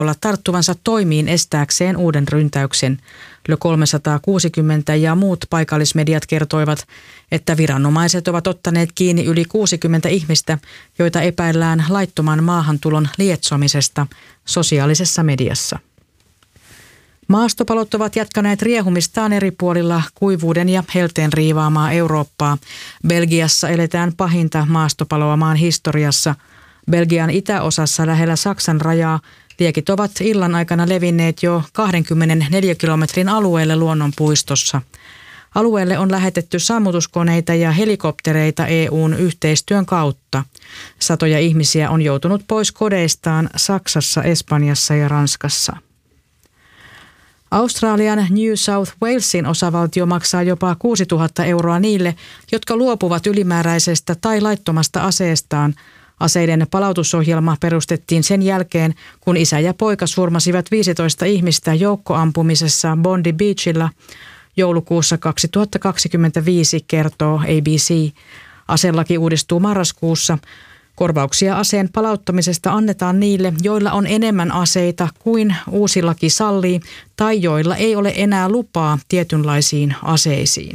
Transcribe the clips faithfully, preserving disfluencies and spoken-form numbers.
olla tarttuvansa toimiin estääkseen uuden ryntäyksen. Le kolmesataakuusikymmentä ja muut paikallismediat kertoivat, että viranomaiset ovat ottaneet kiinni yli kuusikymmentä ihmistä, joita epäillään laittoman maahantulon lietsomisesta sosiaalisessa mediassa. Maastopalot ovat jatkaneet riehumistaan eri puolilla kuivuuden ja helteen riivaamaa Eurooppaa. Belgiassa eletään pahinta maastopaloa maan historiassa. Belgian itäosassa lähellä Saksan rajaa liekit ovat illan aikana levinneet jo kaksikymmentäneljä kilometrin alueelle luonnonpuistossa. Alueelle on lähetetty sammutuskoneita ja helikoptereita E U:n yhteistyön kautta. Satoja ihmisiä on joutunut pois kodeistaan Saksassa, Espanjassa ja Ranskassa. Australian New South Walesin osavaltio maksaa jopa kuusituhatta euroa niille, jotka luopuvat ylimääräisestä tai laittomasta aseestaan. Aseiden palautusohjelma perustettiin sen jälkeen, kun isä ja poika surmasivat viisitoista ihmistä joukkoampumisessa Bondi Beachilla joulukuussa kaksituhattakaksikymmentäviisi, kertoo A B C. Aselaki uudistuu marraskuussa. Korvauksia aseen palauttamisesta annetaan niille, joilla on enemmän aseita kuin uusi laki sallii tai joilla ei ole enää lupaa tietynlaisiin aseisiin.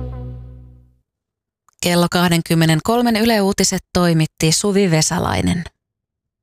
Kello kaksikymmentäkolme Yle Uutiset toimitti Suvi Vesalainen.